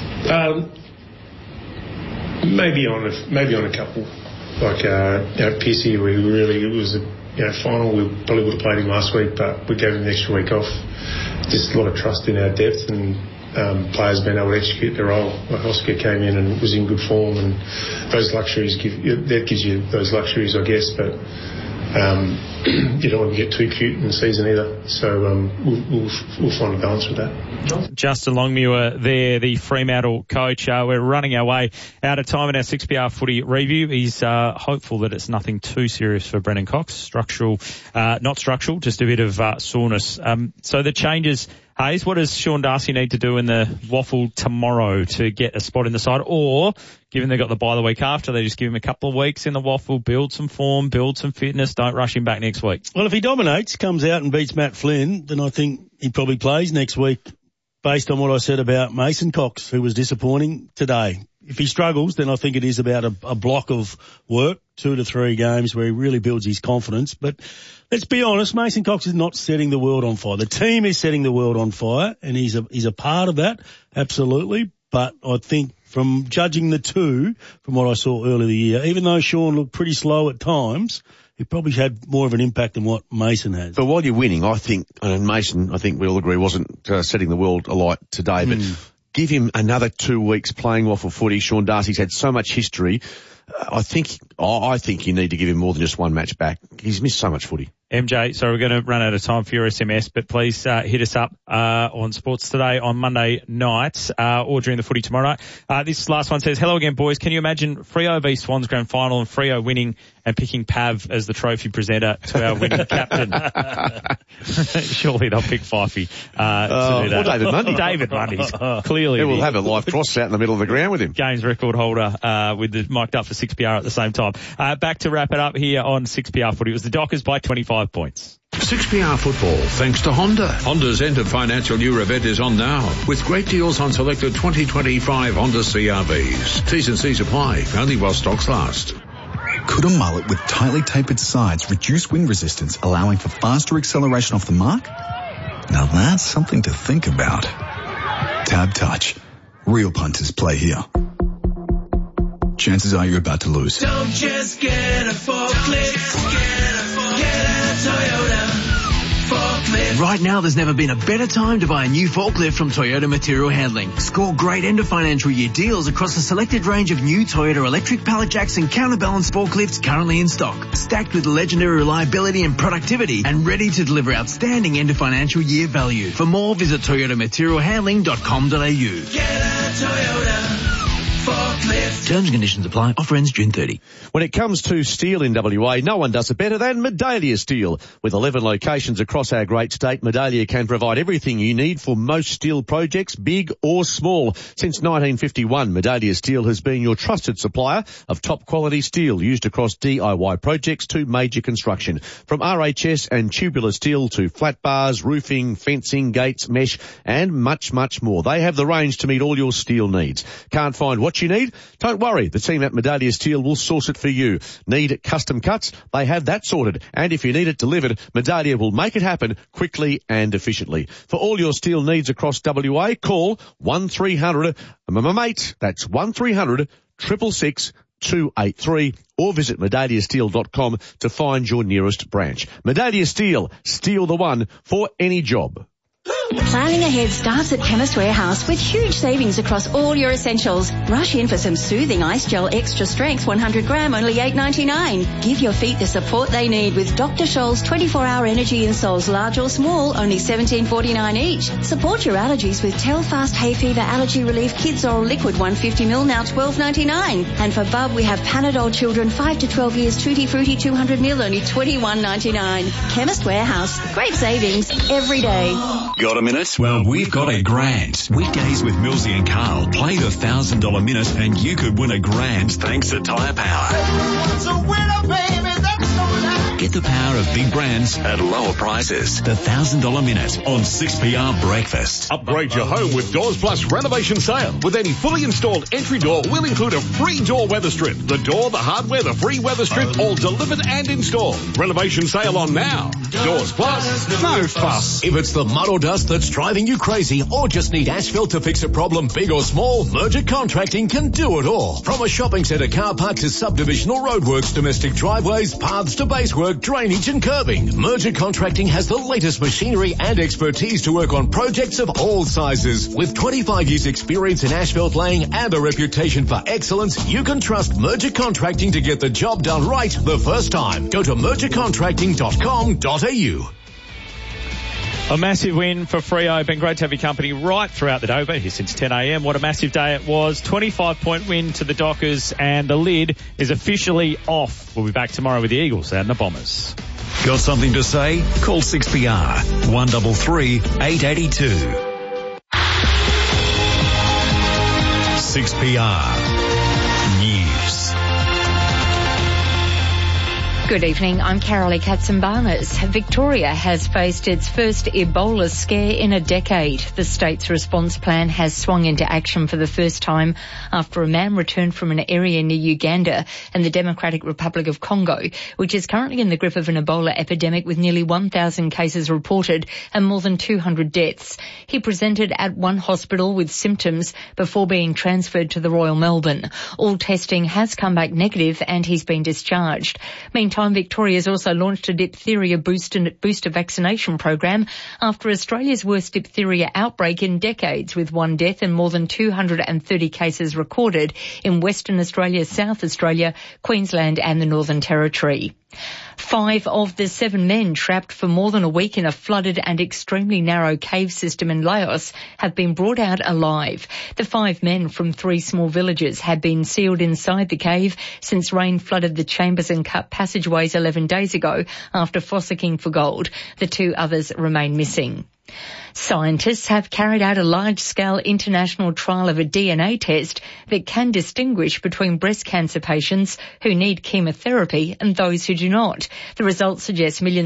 Maybe on a couple. Like Pearcey, it was a final. We probably would have played him last week, but we gave him an extra week off. Just a lot of trust in our depth and players being able to execute their role. Like Oscar came in and was in good form, and those luxuries gives you those luxuries, I guess. But you don't want to get too cute in the season either. So we'll find a balance with that. Justin Longmuir there, the Fremantle coach. We're running our way out of time in our 6PR footy review. He's hopeful that it's nothing too serious for Brennan Cox. Not structural, just a bit of soreness. So the changes Hayes, what does Sean Darcy need to do in the waffle tomorrow to get a spot in the side? Or, given they got the bye the week after, they just give him a couple of weeks in the waffle, build some form, build some fitness, don't rush him back next week? Well, if he dominates, comes out and beats Matt Flynn, then I think he probably plays next week based on what I said about Mason Cox, who was disappointing today. If he struggles, then I think it is about a block of work, 2 to 3 games where he really builds his confidence. But let's be honest, Mason Cox is not setting the world on fire. The team is setting the world on fire, and he's a part of that, absolutely. But I think from judging the two, from what I saw earlier in the year, even though Sean looked pretty slow at times, he probably had more of an impact than what Mason has. But while you're winning, I think, and Mason, I think we all agree, wasn't setting the world alight today, but give him another 2 weeks playing waffle footy. Sean Darcy's had so much history. I think you need to give him more than just one match back. He's missed so much footy. MJ, so we're going to run out of time for your SMS, but please hit us up on Sports Today on Monday night or during the footy tomorrow night. This last one says, hello again, boys. Can you imagine Freo v Swans Grand Final and Freo winning and picking Pav as the trophy presenter to our winning captain? Surely they'll pick Fifey to do that. Or David Mundy. David Mundy's clearly. He will have a live cross out in the middle of the ground with him. Games record holder with the mic'd up for 6PR at the same time. Back to wrap it up here on 6PR Footy. It was the Dockers by 25 points. 6PR Football, thanks to Honda. Honda's end of financial year event is on now, with great deals on selected 2025 Honda CRVs. T's and C's apply, only while stocks last. Could a mullet with tightly tapered sides reduce wind resistance, allowing for faster acceleration off the mark? Now that's something to think about. Tab Touch. Real punters play here. Chances are you're about to lose. Don't just get a forklift, get a Toyota forklift. Right now, there's never been a better time to buy a new forklift from Toyota Material Handling. Score great end of financial year deals across a selected range of new Toyota electric pallet jacks and counterbalance forklifts currently in stock. Stacked with legendary reliability and productivity and ready to deliver outstanding end of financial year value. For more, visit toyotamaterialhandling.com.au. Get a Toyota forklift. Terms and conditions apply. Offer ends June 30. When it comes to steel in WA, no one does it better than Medallia Steel. With 11 locations across our great state, Medallia can provide everything you need for most steel projects, big or small. Since 1951, Medallia Steel has been your trusted supplier of top quality steel used across DIY projects to major construction. From RHS and tubular steel to flat bars, roofing, fencing, gates, mesh, and much, much more. They have the range to meet all your steel needs. Can't find what you need? Don't worry, the team at Medallia Steel will source it for you. Need custom cuts? They have that sorted. And if you need it delivered, Medallia will make it happen quickly and efficiently. For all your steel needs across WA, call 1300 mate. That's 1300 666 283 or visit medalliasteel.com to find your nearest branch. Medallia Steel, steel the one for any job. Planning ahead starts at Chemist Warehouse with huge savings across all your essentials. Rush in for some soothing ice gel extra strength 100 gram, only $8.99. Give your feet the support they need with Dr. Scholl's 24-hour energy insoles, large or small, only $17.49 each. Support your allergies with Telfast Hay Fever Allergy Relief Kids Oral Liquid 150ml, now $12.99. And for Bub, we have Panadol Children 5 to 12 years Tutti Frutti 200ml, only $21.99. Chemist Warehouse, great savings every day. Got a minute? Well, we've got a grand. Weekdays with Millsy and Carl. Play the $1,000 minute and you could win a grand thanks to Tyre Power. Get the power of big brands at lower prices. The $1,000 minute on 6PR Breakfast. Upgrade your home with Doors Plus renovation sale. With any fully installed entry door, we'll include a free door weather strip. The door, the hardware, the free weather strip, all delivered and installed. Renovation sale on now. Doors Plus, no fuss. If it's the mud or dust that's driving you crazy or just need asphalt to fix a problem big or small, Merger Contracting can do it all. From a shopping centre car park to subdivision or roadworks, domestic driveways, paths to basework, drainage and curbing, Merger Contracting has the latest machinery and expertise to work on projects of all sizes. With 25 years experience in asphalt laying and a reputation for excellence, you can trust Merger Contracting to get the job done right the first time. Go to mergercontracting.com.au. A massive win for Freo. Been great to have your company right throughout the day. We've been here since 10 a.m. What a massive day it was. 25-point win to the Dockers, and the lid is officially off. We'll be back tomorrow with the Eagles and the Bombers. Got something to say? Call 6PR 133 882. 6PR News. Good evening, I'm Carolee Katsimbarnes. Victoria has faced its first Ebola scare in a decade. The state's response plan has swung into action for the first time after a man returned from an area near Uganda and the Democratic Republic of Congo, which is currently in the grip of an Ebola epidemic with nearly 1,000 cases reported and more than 200 deaths. He presented at one hospital with symptoms before being transferred to the Royal Melbourne. All testing has come back negative and he's been discharged. Meantime, Victoria has also launched a diphtheria booster vaccination program after Australia's worst diphtheria outbreak in decades, with one death and more than 230 cases recorded in Western Australia, South Australia, Queensland and the Northern Territory. 5 of the 7 men trapped for more than a week in a flooded and extremely narrow cave system in Laos have been brought out alive. The 5 men from 3 small villages had been sealed inside the cave since rain flooded the chambers and cut passageways 11 days ago after fossicking for gold. The 2 others remain missing. Scientists have carried out a large-scale international trial of a DNA test that can distinguish between breast cancer patients who need chemotherapy and those who do not. The results suggest millions